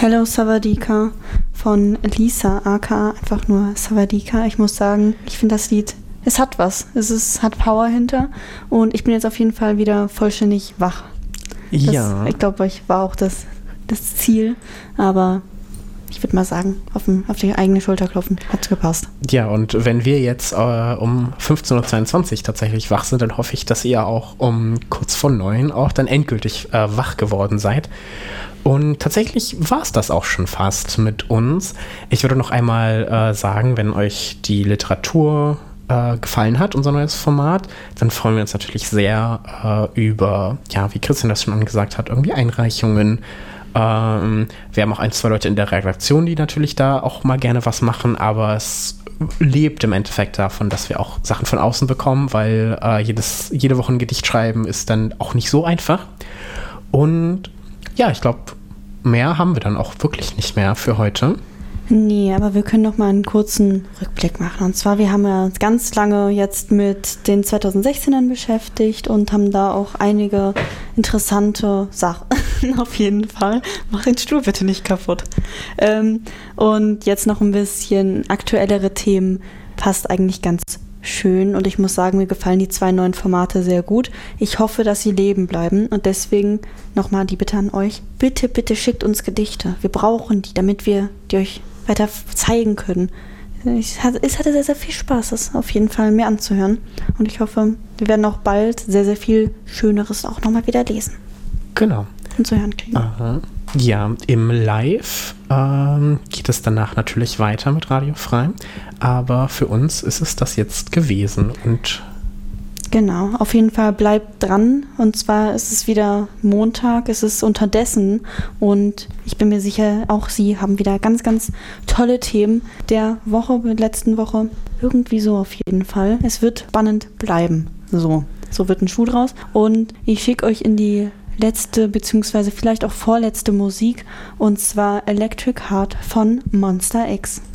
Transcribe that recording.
Hello Savadika von Lisa, aka einfach nur Savadika. Ich muss sagen, ich finde das Lied, es hat was. Hat Power hinter und ich bin jetzt auf jeden Fall wieder vollständig wach. Ja. Ich glaube, ich war auch das Ziel, aber ich würde mal sagen, auf die eigene Schulter klopfen, hat's gepasst. Ja, und wenn wir jetzt um 15.22 Uhr tatsächlich wach sind, dann hoffe ich, dass ihr auch um kurz vor 9 auch dann endgültig wach geworden seid. Und tatsächlich war es das auch schon fast mit uns. Ich würde noch einmal sagen, wenn euch die Literatur gefallen hat, unser neues Format, dann freuen wir uns natürlich sehr über, ja, wie Christian das schon angesagt hat, irgendwie Einreichungen. Wir haben auch 1, 2 Leute in der Redaktion, die natürlich da auch mal gerne was machen, aber es lebt im Endeffekt davon, dass wir auch Sachen von außen bekommen, weil jede Woche ein Gedicht schreiben ist dann auch nicht so einfach. Und ja, ich glaube, mehr haben wir dann auch wirklich nicht mehr für heute. Nee, aber wir können noch mal einen kurzen Rückblick machen. Und zwar, wir haben ja ganz lange jetzt mit den 2016ern beschäftigt und haben da auch einige interessante Sachen auf jeden Fall. Mach den Stuhl bitte nicht kaputt. Und jetzt noch ein bisschen aktuellere Themen passt eigentlich ganz schön. Und ich muss sagen, mir gefallen die 2 neuen Formate sehr gut. Ich hoffe, dass sie leben bleiben. Und deswegen nochmal die Bitte an euch. Bitte, bitte schickt uns Gedichte. Wir brauchen die, damit wir die euch weiter zeigen können. Es hatte sehr, sehr viel Spaß, das auf jeden Fall mir anzuhören. Und ich hoffe, wir werden auch bald sehr, sehr viel Schöneres auch nochmal wieder lesen. Genau. Und zu hören kriegen. Aha. Ja, im Live geht es danach natürlich weiter mit Radio Frei. Aber für uns ist es das jetzt gewesen. Und genau, auf jeden Fall bleibt dran. Und zwar ist es wieder Montag, es ist unterdessen. Und ich bin mir sicher, auch Sie haben wieder ganz, ganz tolle Themen der letzten Woche. Irgendwie so auf jeden Fall. Es wird spannend bleiben. So wird ein Schuh draus. Und ich schicke euch in die letzte, beziehungsweise vielleicht auch vorletzte Musik. Und zwar Electric Heart von Monster X.